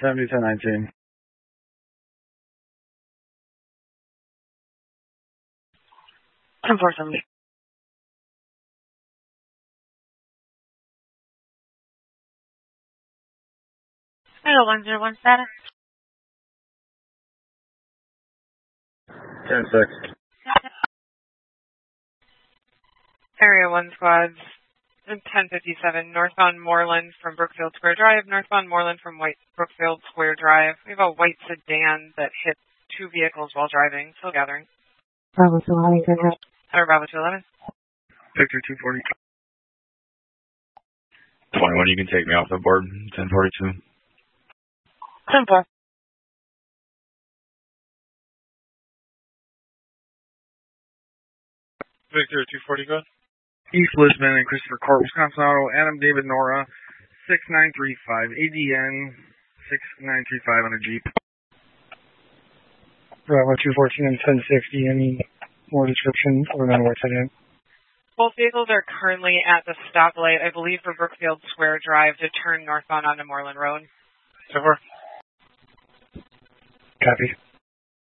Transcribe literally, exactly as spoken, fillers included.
seventy, ten nineteen. ten four seventy. Hello, one zero one status. ten six. Area one squads, ten fifty-seven, northbound Moreland from Brookfield Square Drive, northbound Moreland from White Brookfield Square Drive. We have a white sedan that hit two vehicles while driving, still gathering. Bravo two eleven, good help. Center Bravo two eleven. Victor two forty. twenty-one, you can take me off the board, ten forty-two. ten four. Victor two forty, go ahead. East Lisbon and Christopher Court, Wisconsin Auto, Adam David Nora, six nine three five, A D N six nine three five on a Jeep. Bravo two fourteen and ten sixty, any more description other than what's in? Both vehicles are currently at the stoplight, I believe, for Brookfield Square Drive to turn northbound onto Moreland Road. ten four. Copy.